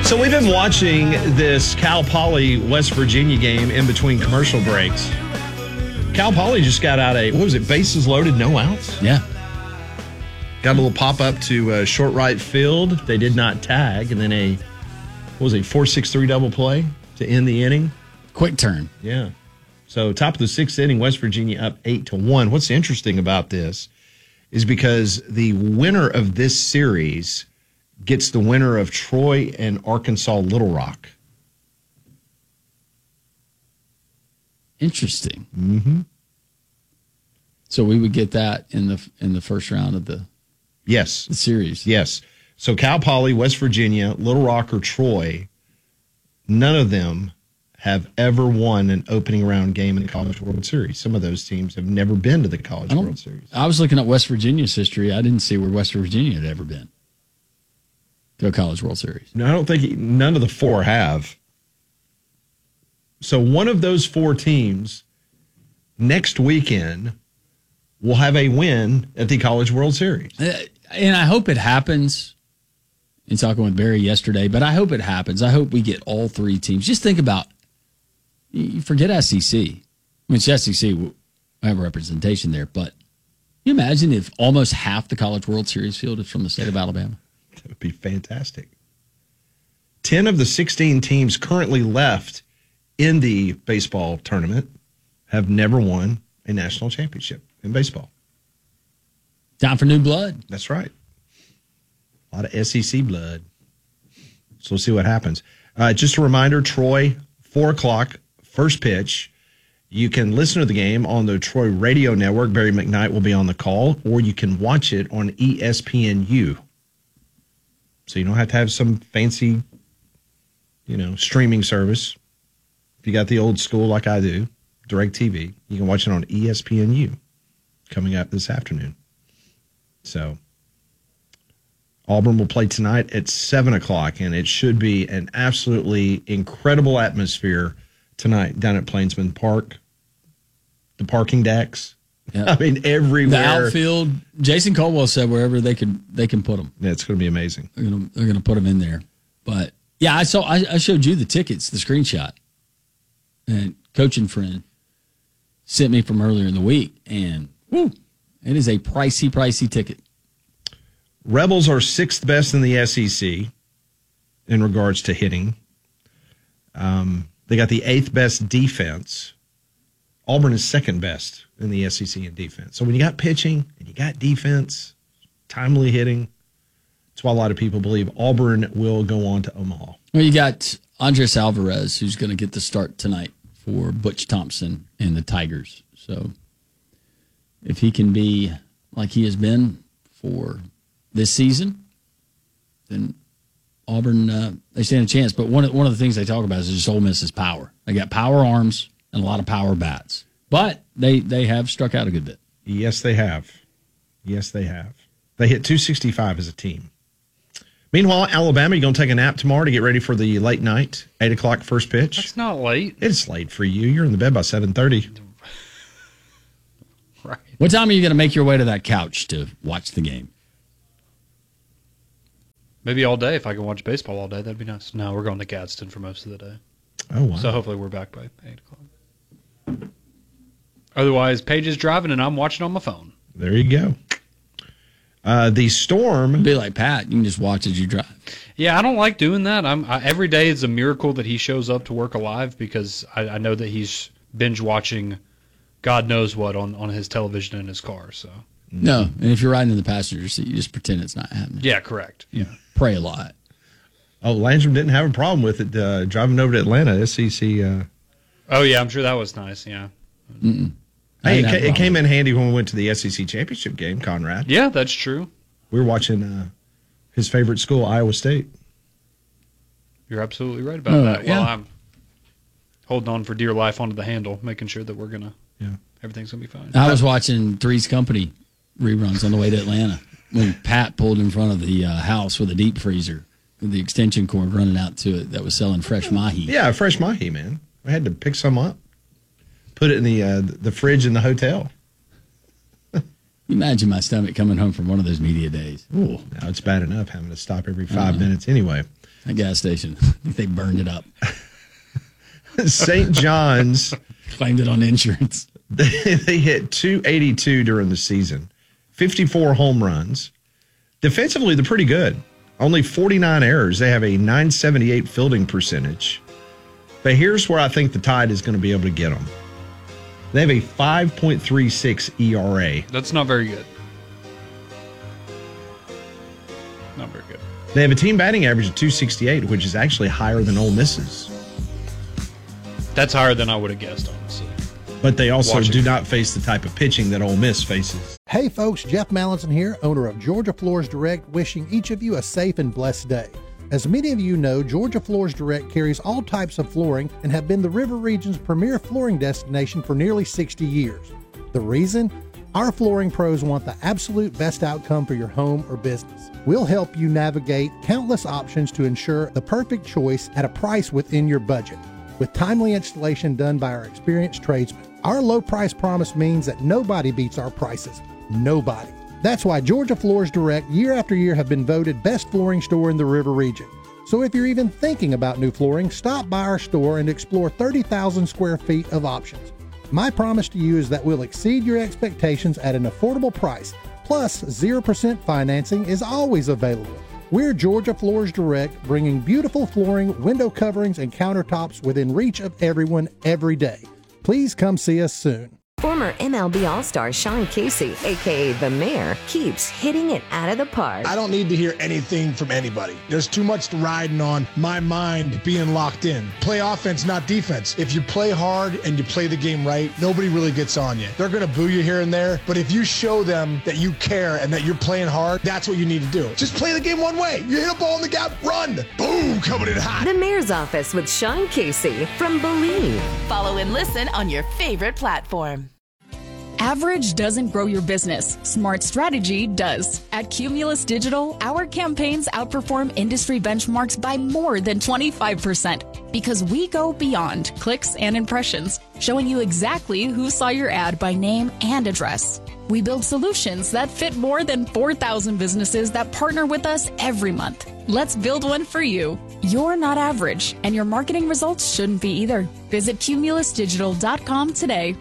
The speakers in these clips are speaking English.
So we've been watching this Cal Poly West Virginia game in between commercial breaks. Cal Poly just got out bases loaded, no outs? Yeah. Got a little pop-up to short right field. They did not tag. And then a 4-6-3 double play to end the inning. Quick turn. Yeah. So top of the sixth inning, West Virginia up 8-1. What's interesting about this is because the winner of this series gets the winner of Troy and Arkansas Little Rock. Interesting. Mm-hmm. So we would get that in the first round of the series. Yes. So Cal Poly, West Virginia, Little Rock, or Troy, none of them have ever won an opening round game in the College World Series. Some of those teams have never been to the College World Series. I was looking at West Virginia's history. I didn't see where West Virginia had ever been to a College World Series. No, I don't think none of the four have. So one of those four teams next weekend will have a win at the College World Series. And I hope it happens. In talking with Barry yesterday, but I hope it happens. I hope we get all three teams. Just think about, you forget SEC. I mean, it's SEC, we have representation there, but can you imagine if almost half the College World Series field is from the state of Alabama? That would be fantastic. 10 of the 16 teams currently left in the baseball tournament have never won a national championship in baseball. Time for new blood. That's right. A lot of SEC blood. So we'll see what happens. Just a reminder, Troy, 4 o'clock, first pitch. You can listen to the game on the Troy Radio Network. Barry McKnight will be on the call, or you can watch it on ESPNU. So you don't have to have some fancy, streaming service. If you got the old school like I do, DirecTV, you can watch it on ESPNU coming up this afternoon. So Auburn will play tonight at 7 o'clock, and it should be an absolutely incredible atmosphere tonight down at Plainsman Park. The parking decks. Yep. I mean, everywhere. The outfield. Jason Caldwell said wherever they can put them. Yeah, it's going to be amazing. They're going to put them in there. But, yeah, I showed you the tickets, the screenshot. And coaching friend sent me from earlier in the week, and it is a pricey ticket. Rebels are sixth best in the SEC in regards to hitting. They got the eighth best defense. Auburn is second best in the SEC in defense. So when you got pitching and you got defense, timely hitting, that's why a lot of people believe Auburn will go on to Omaha. Well, you got Andres Alvarez, who's going to get the start tonight for Butch Thompson and the Tigers. So if he can be like he has been for this season, then Auburn, they stand a chance. But one of the things they talk about is just Ole Miss's power. They got power arms and a lot of power bats. But they have struck out a good bit. Yes, they have. Yes, they have. They hit 265 as a team. Meanwhile, Alabama, you going to take a nap tomorrow to get ready for the late night, 8 o'clock first pitch? That's not late. It's late for you. You're in the bed by 7:30. Right. What time are you going to make your way to that couch to watch the game? Maybe all day. If I can watch baseball all day, that'd be nice. No, we're going to Gadsden for most of the day. Oh, wow. So hopefully we're back by 8 o'clock. Otherwise, Paige is driving and I'm watching on my phone. There you go. The Storm. It'd be like Pat. You can just watch as you drive. Yeah, I don't like doing that. Every day is a miracle that he shows up to work alive because I know that he's binge watching God knows what on his television in his car. So no, and if you're riding in the passenger seat, you just pretend it's not happening. Yeah, correct. Yeah, pray a lot. Oh, Landrum didn't have a problem with it driving over to Atlanta. SEC. Oh yeah, I'm sure that was nice. Yeah. Hey, it came in handy when we went to the SEC championship game, Conrad. Yeah, that's true. We were watching his favorite school, Iowa State. You're absolutely right about that. Yeah. Well, I'm holding on for dear life onto the handle, making sure that we're gonna. Yeah. Everything's gonna be fine. I was watching Three's Company reruns on the way to Atlanta when Pat pulled in front of the house with a deep freezer with the extension cord running out to it that was selling fresh mahi. Yeah, fresh mahi, man. I had to pick some up, put it in the fridge in the hotel. Imagine my stomach coming home from one of those media days. Ooh, now it's bad enough having to stop every 5 minutes anyway. A gas station. They burned it up. St. John's claimed it on insurance. They hit 282 during the season, 54 home runs. Defensively, they're pretty good. Only 49 errors. They have a 978 fielding percentage. But here's where I think the Tide is going to be able to get them. They have a 5.36 ERA. That's not very good. Not very good. They have a team batting average of 268, which is actually higher than Ole Miss's. That's higher than I would have guessed, honestly. But they also do not face the type of pitching that Ole Miss faces. Hey folks, Jeff Mallinson here, owner of Georgia Floors Direct, wishing each of you a safe and blessed day. As many of you know, Georgia Floors Direct carries all types of flooring and have been the River Region's premier flooring destination for nearly 60 years. The reason? Our flooring pros want the absolute best outcome for your home or business. We'll help you navigate countless options to ensure the perfect choice at a price within your budget. With timely installation done by our experienced tradesmen. Our low price promise means that nobody beats our prices. Nobody. That's why Georgia Floors Direct year after year have been voted best flooring store in the River Region. So if you're even thinking about new flooring, stop by our store and explore 30,000 square feet of options. My promise to you is that we'll exceed your expectations at an affordable price. Plus, 0% financing is always available. We're Georgia Floors Direct, bringing beautiful flooring, window coverings, and countertops within reach of everyone every day. Please come see us soon. Former MLB All-Star Sean Casey, a.k.a. The Mayor, keeps hitting it out of the park. I don't need to hear anything from anybody. There's too much riding on my mind being locked in. Play offense, not defense. If you play hard and you play the game right, nobody really gets on you. They're going to boo you here and there, but if you show them that you care and that you're playing hard, that's what you need to do. Just play the game one way. You hit a ball in the gap, run. Boom, coming in hot. The Mayor's Office with Sean Casey from Believe. Follow and listen on your favorite platform. Average doesn't grow your business. Smart strategy does. At Cumulus Digital, our campaigns outperform industry benchmarks by more than 25% because we go beyond clicks and impressions, showing you exactly who saw your ad by name and address. We build solutions that fit more than 4,000 businesses that partner with us every month. Let's build one for you. You're not average, and your marketing results shouldn't be either. Visit cumulusdigital.com today.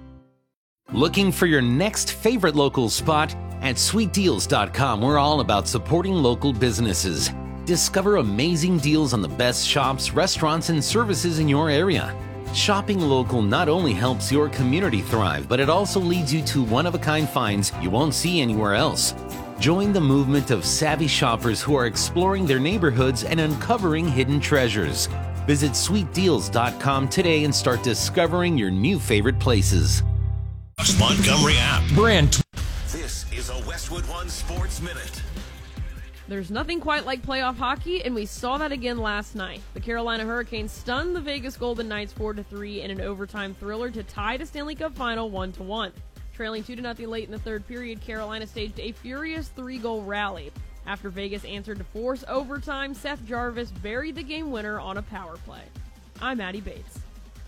Looking for your next favorite local spot? At sweetdeals.com, we're all about supporting local businesses. Discover amazing deals on the best shops, restaurants, and services in your area. Shopping local not only helps your community thrive, but it also leads you to one-of-a-kind finds you won't see anywhere else. Join the movement of savvy shoppers who are exploring their neighborhoods and uncovering hidden treasures. Visit sweetdeals.com today and start discovering your new favorite places. Montgomery app. Brand. This is a Westwood One Sports Minute. There's nothing quite like playoff hockey, and we saw that again last night. The Carolina Hurricanes stunned the Vegas Golden Knights 4-3 in an overtime thriller to tie the Stanley Cup final 1-1. Trailing 2-0 late in the third period, Carolina staged a furious 3-goal rally. After Vegas answered to force overtime, Seth Jarvis buried the game winner on a power play. I'm Maddie Bates.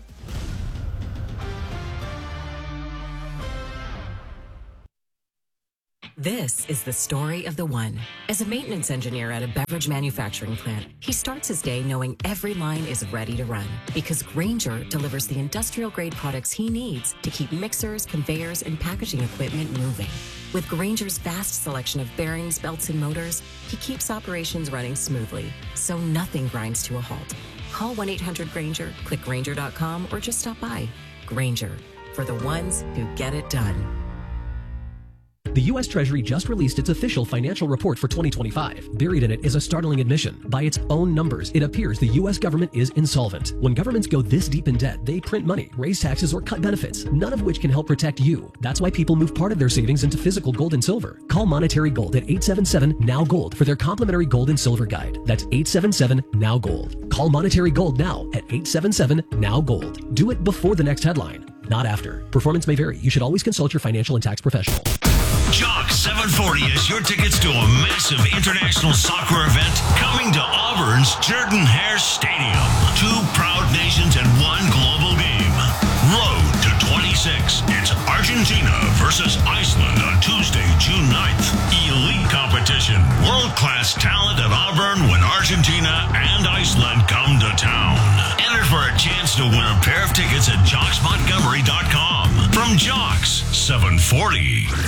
This is the story of the one. As a maintenance engineer at a beverage manufacturing plant, he starts his day knowing every line is ready to run because Grainger delivers the industrial-grade products he needs to keep mixers, conveyors, and packaging equipment moving. With Grainger's vast selection of bearings, belts, and motors, he keeps operations running smoothly, so nothing grinds to a halt. Call 1-800-GRAINGER, click Grainger.com, or just stop by. Grainger, for the ones who get it done. The U.S. Treasury just released its official financial report for 2025. Buried in it is a startling admission. By its own numbers, it appears the U.S. government is insolvent. When governments go this deep in debt, they print money, raise taxes, or cut benefits, none of which can help protect you. That's why people move part of their savings into physical gold and silver. Call Monetary Gold at 877-NOW-GOLD for their complimentary gold and silver guide. That's 877-NOW-GOLD. Call Monetary Gold now at 877-NOW-GOLD. Do it before the next headline, not after. Performance may vary. You should always consult your financial and tax professional. Jock 740 is your tickets to a massive international soccer event coming to Auburn's Jordan-Hare Stadium. 2 proud nations and 1 global game. Road to 26. It's Argentina versus Iceland on Tuesday, June 9th. Elite competition. World-class talent at Auburn when Argentina and Graceland come to town. Enter for a chance to win a pair of tickets at JocksMontgomery.com. From Jocks 740.